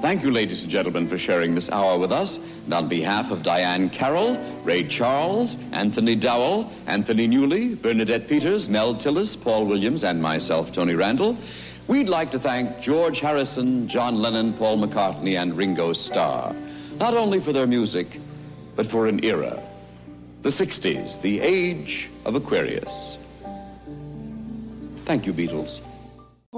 Thank you, ladies and gentlemen, for sharing this hour with us. And on behalf of Diane Carroll, Ray Charles, Anthony Dowell, Anthony Newley, Bernadette Peters, Mel Tillis, Paul Williams, and myself, Tony Randall, we'd like to thank George Harrison, John Lennon, Paul McCartney, and Ringo Starr, not only for their music, but for an era. The 60s, the age of Aquarius. Thank you, Beatles.